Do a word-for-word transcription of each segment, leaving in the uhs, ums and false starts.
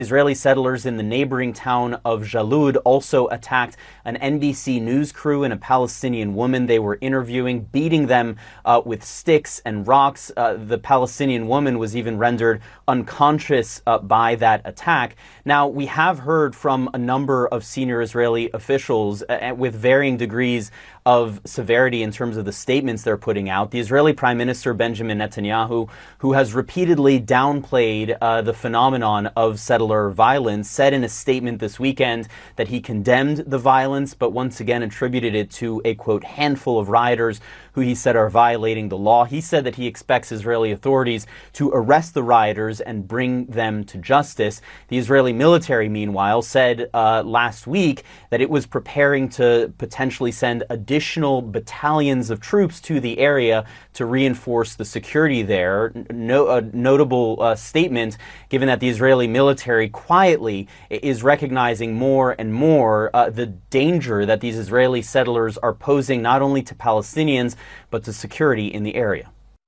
Israeli settlers in the neighboring town of Jalud also attacked an N B C News crew and a Palestinian woman they were interviewing, beating them uh, with sticks and rocks. Uh, the Palestinian woman was even rendered unconscious uh, by that attack. Now, we have heard from a number of senior Israeli officials uh, with varying degrees of severity in terms of the statements they're putting out. The Israeli Prime Minister Benjamin Netanyahu, who has repeatedly downplayed uh, the phenomenon of settler violence, said in a statement this weekend that he condemned the violence, but once again attributed it to a, quote, handful of rioters who he said are violating the law. He said that he expects Israeli authorities to arrest the rioters and bring them to justice. The Israeli military, meanwhile, said uh, last week that it was preparing to potentially send additional battalions of troops to the area to reinforce the security there. No, a notable uh, statement, given that the Israeli military quietly is recognizing more and more uh, the danger that these Israeli settlers are posing not only to Palestinians, but to security in the area.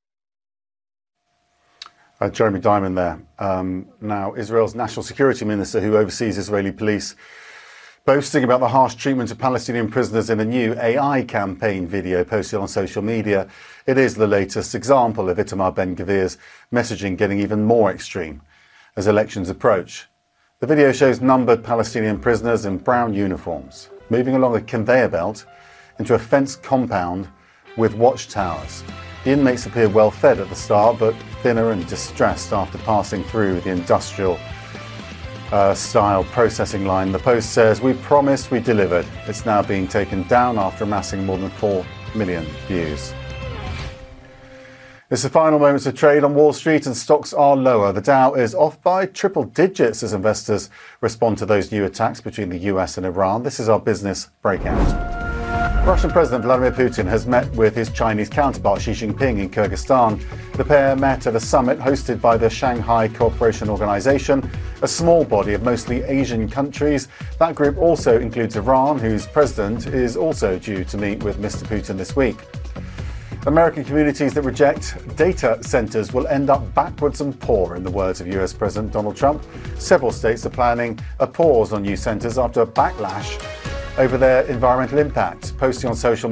Uh, Jeremy Diamond there. Um, now, Israel's national security minister, who oversees Israeli police, boasting about the harsh treatment of Palestinian prisoners in a new A I campaign video posted on social media. It is the latest example of Itamar Ben-Gvir's messaging getting even more extreme as elections approach. The video shows numbered Palestinian prisoners in brown uniforms moving along a conveyor belt into a fenced compound with watchtowers. The inmates appear well fed at the start, but thinner and distressed after passing through the industrial uh, style processing line. The Post says, "We promised, we delivered." It's now being taken down after amassing more than four million views. It's the final moments of trade on Wall Street and stocks are lower. The Dow is off by triple digits as investors respond to those new attacks between the U S and Iran. This is our business breakout. Russian President Vladimir Putin has met with his Chinese counterpart Xi Jinping in Kyrgyzstan. The pair met at a summit hosted by the Shanghai Cooperation Organization, a small body of mostly Asian countries. That group also includes Iran, whose president is also due to meet with Mister Putin this week. American communities that reject data centers will end up backwards and poor, in the words of U S President Donald Trump. Several states are planning a pause on new centers after a backlash over their environmental impact. Posting on social